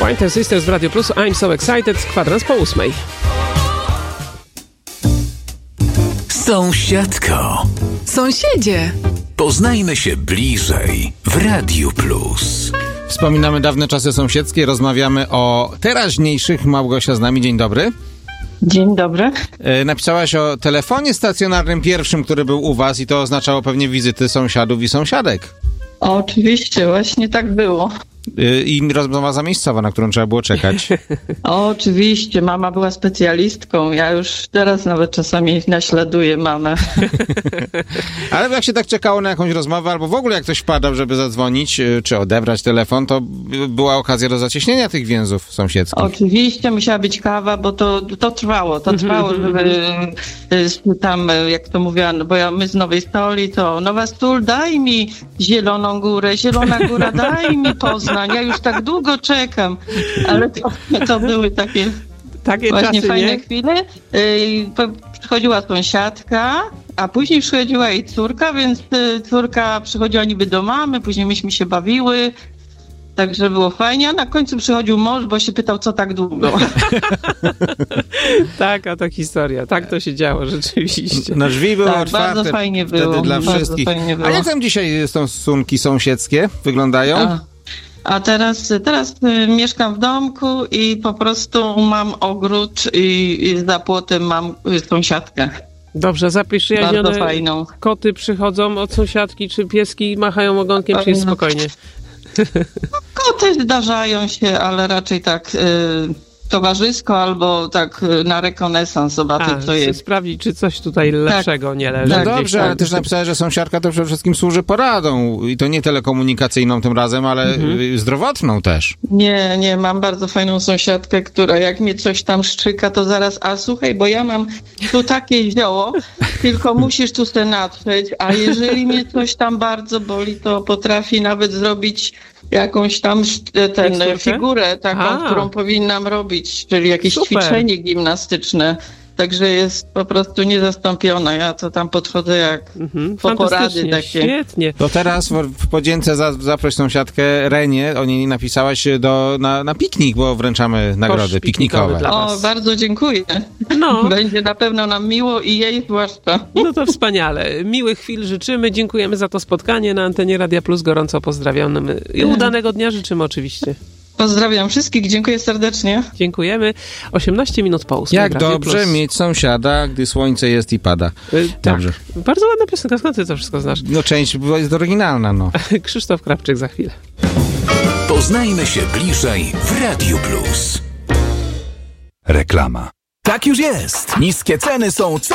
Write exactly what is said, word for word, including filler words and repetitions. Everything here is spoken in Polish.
Pointer Sisters w Radio Plus, I'm so excited, kwadrans po ósmej. Sąsiadko. Sąsiedzie. Poznajmy się bliżej w Radiu Plus. Wspominamy dawne czasy sąsiedzkie, rozmawiamy o teraźniejszych. Małgosia z nami, dzień dobry. Dzień dobry. E, napisałaś o telefonie stacjonarnym pierwszym, który był u was i to oznaczało pewnie wizyty sąsiadów i sąsiadek. Oczywiście, właśnie tak było. E, I rozmowa zamiejscowa, na którą trzeba było czekać. Oczywiście, mama była specjalistką. Ja już teraz nawet czasami naśladuję mamę. Ale jak się tak czekało na jakąś rozmowę, albo w ogóle jak ktoś wpadał, żeby zadzwonić, czy odebrać telefon, to była okazja do zacieśnienia tych więzów sąsiedzkich. Oczywiście, musiała być kawa, bo to, to trwało. To trwało, żeby tam, jak to mówiłam, bo ja, my z Nowej Stoli, to Nowa Sól, daj mi Zieloną Górę, Zielona Góra, daj mi Poznań. Ja już tak długo czekam, ale to, to były takie, takie właśnie czasy, fajne nie? chwile. Yy, przychodziła sąsiadka, a później przychodziła jej córka, więc y, córka przychodziła niby do mamy, później myśmy się bawiły, także było fajnie, a na końcu przychodził mąż, bo się pytał, co tak długo. Taka to historia, tak to się działo rzeczywiście. Na drzwi były Tak, otwarte bardzo fajnie wtedy było, dla bardzo wszystkich. fajnie było. A jak tam dzisiaj są stosunki sąsiedzkie? Wyglądają? A, a teraz, teraz y, mieszkam w domku i po prostu mam ogród i, i za płotem mam y, sąsiadkę. Dobrze, zaprzyjaźnione Bardzo fajną. koty przychodzą od sąsiadki, czy pieski machają ogonkiem, czy jest No. spokojnie? Koty zdarzają się, ale raczej tak y, towarzysko albo tak y, na rekonesans zobaczyć, A, co jest. sprawdzić, czy coś tutaj lepszego nie leży. No Tak, dobrze, gdzieś ale tam. też napisałeś, że sąsiadka to przede wszystkim służy poradą. I to nie telekomunikacyjną tym razem, ale mhm. zdrowotną też. Nie, nie, mam bardzo fajną sąsiadkę, która jak mnie coś tam szczyka, to zaraz, a słuchaj, bo ja mam tu takie zioło, tylko musisz tu se natrzeć, a jeżeli mnie coś tam bardzo boli, to potrafi nawet zrobić jakąś tam ten, Miksturkę? figurę taką, A. którą powinnam robić, czyli jakieś Super. ćwiczenie gimnastyczne. Także jest po prostu niezastąpiona. Ja to tam podchodzę jak Mhm, po porady fantastycznie, takie. świetnie. To teraz w, w podzięce za, zaproś sąsiadkę Renię, o niej napisałaś do, na, na piknik, bo wręczamy nagrody piknikowy piknikowe. dla- O, was. bardzo dziękuję. No. Będzie na pewno nam miło i jej zwłaszcza. No to wspaniale. Miłych chwil życzymy. Dziękujemy za to spotkanie na antenie Radia Plus. Gorąco pozdrawiamy. I udanego dnia życzymy oczywiście. Pozdrawiam wszystkich, dziękuję serdecznie. Dziękujemy. osiemnaście minut po ósmej. Jak w Radiu dobrze Plus. mieć sąsiada, gdy słońce jest i pada. Y, tak. Dobrze. Bardzo ładna piosenka. Skąd ty to wszystko znasz? No część była jest oryginalna, no. Krzysztof Krawczyk za chwilę. Poznajmy się bliżej w Radiu Plus. Reklama. Tak już jest. Niskie ceny są co